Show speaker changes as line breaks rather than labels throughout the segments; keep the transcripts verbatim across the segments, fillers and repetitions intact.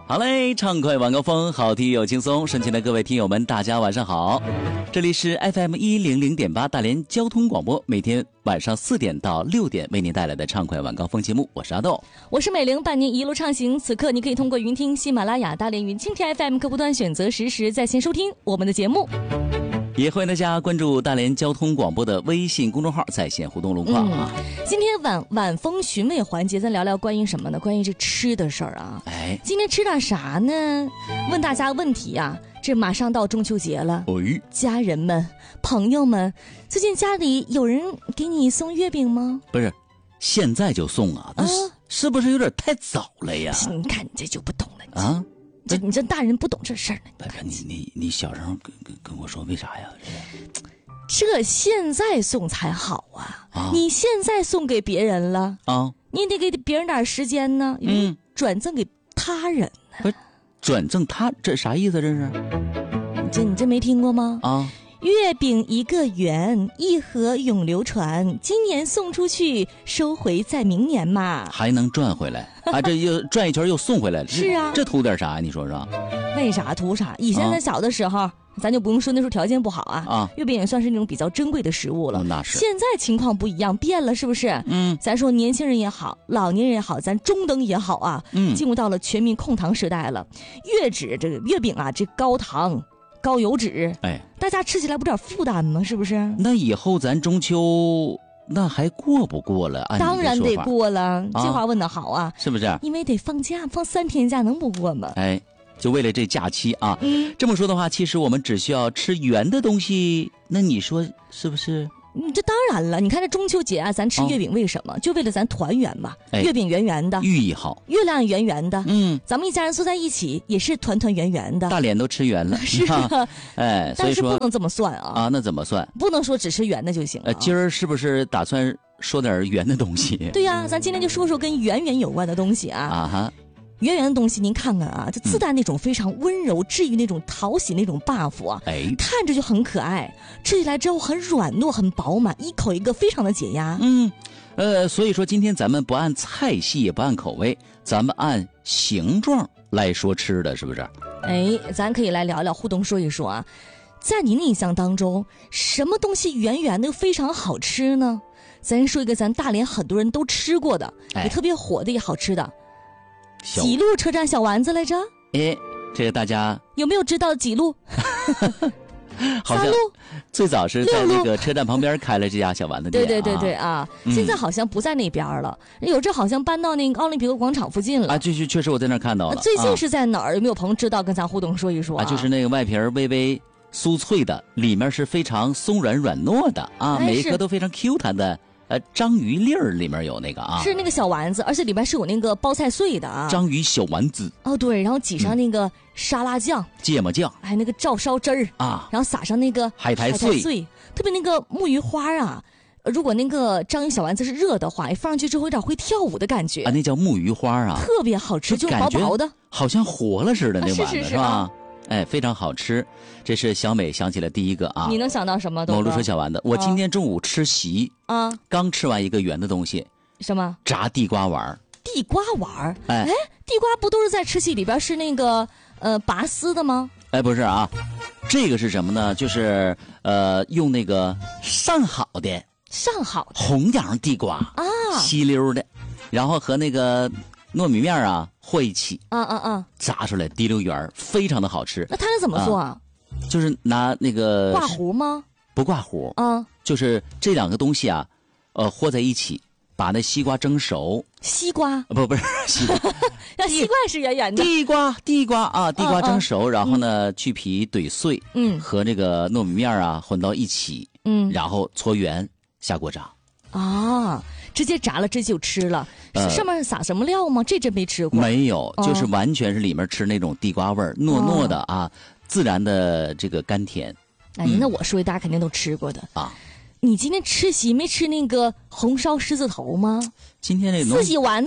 好嘞，畅快晚高峰，好听又轻松。深情的各位听友们，大家晚上好，这里是 F M 一零零点八大连交通广播，每天晚上四点到六点为您带来的畅快晚高峰节目，我是阿豆，
我是美玲，伴您一路畅行。此刻你可以通过云听喜马拉雅、大连云蜻蜓 F M 客户端选择实时在线收听我们的节目。
也欢迎大家关注大连交通广播的微信公众号在线互动路况啊、
嗯。今天晚晚风寻味环节，咱聊聊关于什么呢？关于这吃的事儿啊。
哎，
今天吃点啥呢？问大家问题啊，这马上到中秋节了，
哎，
家人们、朋友们，最近家里有人给你送月饼吗？
不是，现在就送啊？那是、啊、是不是有点太早了呀？
你看你这就不懂了
啊！
这你这大人不懂这事儿呢。
不是你你你小声跟跟跟我说为啥呀？
这现在送才好啊！
啊
你现在送给别人了
啊，
你得给别人点时间呢，
嗯，
转赠给他人呢。
不是，转赠他这啥意思？这是？
这你这没听过吗？
啊。
月饼一个圆，一盒永流传。今年送出去，收回在明年嘛，
还能赚回来啊！这又转一圈又送回来了。
是啊，
这图点啥呀？你说说。
为啥图啥？以前咱小的时候、啊，咱就不用说那时候条件不好啊。
啊，
月饼也算是那种比较珍贵的食物了。
哦、那是。
现在情况不一样，变了，是不是？
嗯。
咱说年轻人也好，老年人也好，咱中等也好啊。
嗯。
进入到了全民控糖时代了，月脂这个月饼啊，这高糖。高油脂，
哎，
大家吃起来不点负担吗？是不是？
那以后咱中秋那还过不过了？按
当然得过了，
啊、
这话问得好啊，
是不是？
因为得放假，放三天假能不过吗？
哎，就为了这假期啊。
嗯，
这么说的话，其实我们只需要吃圆的东西，那你说是不是？
嗯，这当然了，你看这中秋节啊，咱吃月饼为什么？哦、就为了咱团圆嘛。
哎、
月饼圆圆的，
寓意好；
月亮圆圆的，
嗯，
咱们一家人坐在一起也是团团圆圆的。
大脸都吃圆了，
是啊，
哎，
但是不能这么算啊。
啊，那怎么算？
不能说只吃圆的就行了、啊。
呃，今儿是不是打算说点圆的东西？
对呀、啊，咱今天就说说跟圆圆有关的东西啊。
啊哈。
圆圆的东西您看看啊，这自带那种非常温柔、治愈那种讨喜那种 buff 啊，
哎，
看着就很可爱，吃起来之后很软糯、很饱满，一口一个，非常的解压。
嗯，呃，所以说今天咱们不按菜系，也不按口味，咱们按形状来说吃的，是不是？
哎，咱可以来聊聊，互动说一说啊，在您的印象当中，什么东西圆圆的又非常好吃呢？咱说一个咱大连很多人都吃过的，
哎、
也特别火的，也好吃的。几路车站小丸子来着？
哎，这个大家
有没有知道几路？
好像最早是在那个车站旁边开了这家小丸子店、啊。
对对对对啊、嗯！现在好像不在那边了，有这好像搬到那个奥林匹克广场附近了
啊。确实确实我在那儿看到了。
最近是在哪儿？有没有朋友知道？跟咱互动说一说啊。
啊就是那个外皮微微酥脆的，里面是非常松软软糯的啊，
哎、
每一颗都非常 Q 弹的。呃，章鱼粒儿里面有那个啊，
是那个小丸子，而且里边是有那个包菜碎的啊。
章鱼小丸子
哦，对，然后挤上那个沙拉酱、
嗯、芥末酱，
还有那个照烧汁儿
啊，
然后撒上那个
海苔碎，
海苔碎特别那个木鱼花啊。如果那个章鱼小丸子是热的话，放上去之后有点会跳舞的感觉
啊，那叫木鱼花啊，
特别好吃，就薄薄的，
好像活了似的、啊、那丸子、
是, 是, 是,
是吧？哎，非常好吃，这是小美想起了第一个啊。
你能想到什么？
某路车小丸子，我今天中午吃席
啊，
刚吃完一个圆的东西，
什么？
炸地瓜丸。
地瓜丸？
哎，
哎，地瓜不都是在吃席里边是那个呃拔丝的吗？
哎，不是啊，这个是什么呢？就是呃用那个上好的
上好的
红瓤地瓜
啊，
稀溜的，然后和那个糯米面啊和一起，
啊啊啊，
炸出来滴溜圆，非常的好吃。
那它是怎么做啊？
啊就是拿那个
挂糊吗？
不挂糊
啊，
就是这两个东西啊，呃，和在一起，把那西瓜蒸熟。
西瓜？
不不是西瓜，
那西瓜是圆圆的。
地瓜地瓜啊，地瓜蒸熟，
嗯、
然后呢、嗯、去皮怼碎，
嗯，
和这个糯米面啊混到一起，
嗯，
然后搓圆下锅炸。
啊，直接炸了，这就吃了。呃、上面撒什么料吗？这真没吃过。
没有，就是完全是里面吃那种地瓜味儿，糯糯的啊。哦，自然的这个甘甜。
哎，那我说大家肯定都吃过的
啊。
你今天吃席没吃那个红烧狮子头吗？
今天那
四喜丸子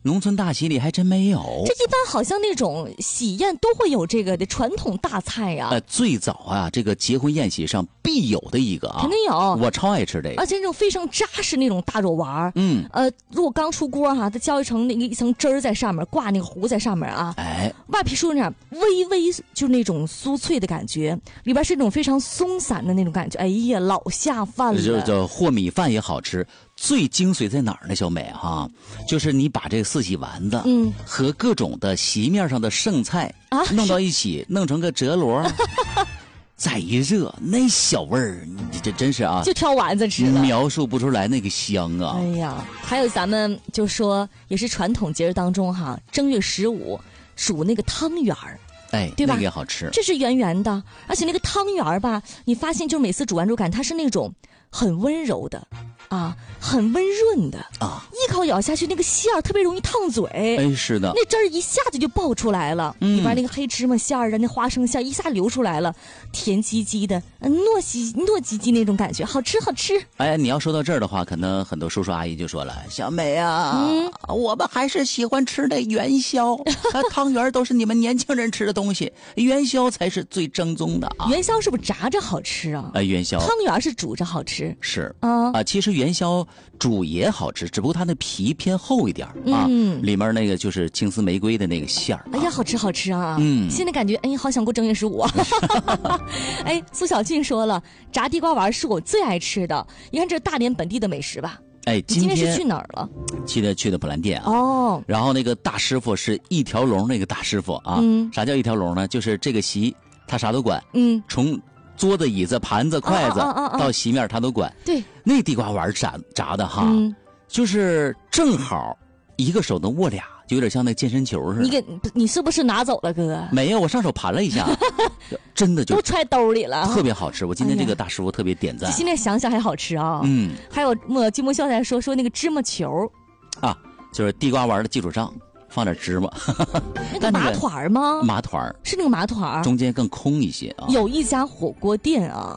农村大喜里还真没有。
这一般好像那种喜宴都会有这个的传统大菜呀、啊。
呃，最早啊，这个结婚宴席上必有的一个啊，
肯定有，
我超爱吃这个，
而且那种非常扎实那种大肉丸，
嗯，
呃，如果刚出锅哈、啊，它浇一层那个一层汁儿在上面，挂那个糊在上面啊，
哎，
外皮酥那样微微就是那种酥脆的感觉，里边是那种非常松散的那种感觉，哎呀，老下饭了。
就就和米饭也好吃。最精髓在哪儿呢，小美哈？就是你把这个四喜丸子，嗯，和各种的席面上的剩菜啊弄到一起，弄成个折罗，再一热，那小味儿，你这真是啊，
就挑丸子吃了，
描述不出来那个香啊！
哎呀，还有咱们就说也是传统节日当中哈，正月十五煮那个汤圆儿。
哎，
对吧？
那个也好吃，
这是圆圆的，而且那个汤圆儿吧，你发现就每次煮完之后感它是那种很温柔的，啊，很温润的
啊，
一口咬下去那个馅儿特别容易烫嘴，
哎，是的，
那汁儿一下子就爆出来了，嗯、里边那个黑芝麻馅儿啊，那花生馅一下流出来了，甜唧唧的，糯西糯唧唧那种感觉，好吃好吃。
哎，你要说到这儿的话，可能很多叔叔阿姨就说了，小美啊，嗯、我们还是喜欢吃那元宵，啊，汤圆都是你们年轻人吃的东西，元宵才是最正宗的啊。
元宵是不是炸着好吃啊？
呃，元宵，
汤圆是煮着好吃，
是啊啊，其实元宵煮也好吃，只不过它那皮偏厚一点啊，嗯、里面那个就是青丝玫瑰的那个馅儿。
哎呀，好吃好吃啊！
嗯，
现在感觉哎呀，好想过正月十五啊！哎，苏小俊说了，炸地瓜丸是我最爱吃的。你看这大连本地的美食吧。
哎，今
天是去哪儿了？
去的去的普兰店啊。
哦。
然后那个大师傅是一条龙，那个大师傅啊，嗯、啥叫一条龙呢？就是这个席他啥都管，嗯，从桌子、椅子、盘子、筷子、啊啊啊啊、到席面他都管。
对，
那地瓜丸炸炸的哈，嗯、就是正好一个手能握俩，就有点像那健身球似的。
你给你是不是拿走了，哥？
没有，我上手盘了一下，真的就
都揣兜里了，
特别好吃。我今天这个大师傅特别点赞。
哎、现在想想还好吃啊。嗯，还有莫金木笑才说说那个芝麻球，
啊，就是地瓜丸的基础上放点芝麻。
那个麻团吗？
麻团
是那个麻团，
中间更空一些啊。
有一家火锅店啊。